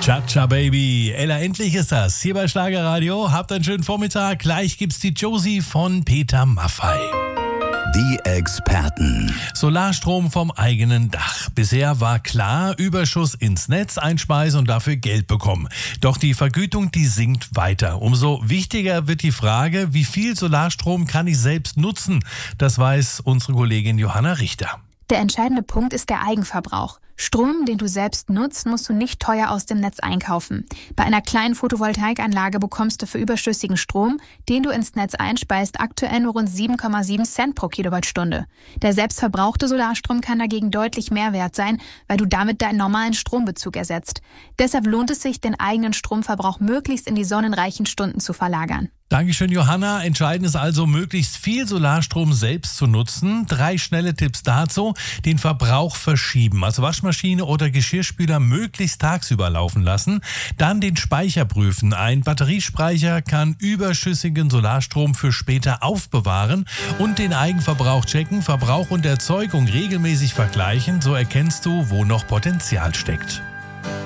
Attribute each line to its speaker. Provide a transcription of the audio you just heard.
Speaker 1: Cha-Cha Baby, Ella, endlich ist das. Hier bei Schlagerradio. Habt einen schönen Vormittag. Gleich gibt's die Josie von Peter Maffay.
Speaker 2: Die Experten.
Speaker 1: Solarstrom vom eigenen Dach. Bisher war klar, Überschuss ins Netz einspeisen und dafür Geld bekommen. Doch die Vergütung, die sinkt weiter. Umso wichtiger wird die Frage, wie viel Solarstrom kann ich selbst nutzen? Das weiß unsere Kollegin Johanna Richter.
Speaker 3: Der entscheidende Punkt ist der Eigenverbrauch. Strom, den du selbst nutzt, musst du nicht teuer aus dem Netz einkaufen. Bei einer kleinen Photovoltaikanlage bekommst du für überschüssigen Strom, den du ins Netz einspeist, aktuell nur rund 7,7 Cent pro Kilowattstunde. Der selbstverbrauchte Solarstrom kann dagegen deutlich mehr wert sein, weil du damit deinen normalen Strombezug ersetzt. Deshalb lohnt es sich, den eigenen Stromverbrauch möglichst in die sonnenreichen Stunden zu verlagern.
Speaker 1: Dankeschön, Johanna. Entscheidend ist also, möglichst viel Solarstrom selbst zu nutzen. 3 schnelle Tipps dazu. Den Verbrauch verschieben, also Waschmaschine oder Geschirrspüler möglichst tagsüber laufen lassen. Dann den Speicher prüfen. Ein Batteriespeicher kann überschüssigen Solarstrom für später aufbewahren. Und den Eigenverbrauch checken, Verbrauch und Erzeugung regelmäßig vergleichen. So erkennst du, wo noch Potenzial steckt.